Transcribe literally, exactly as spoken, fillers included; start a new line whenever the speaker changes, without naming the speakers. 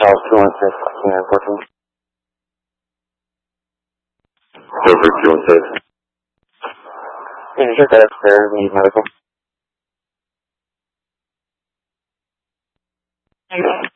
South two one six, nine fourteen.
Over two one six.
Can you check that upstairs? We need medical.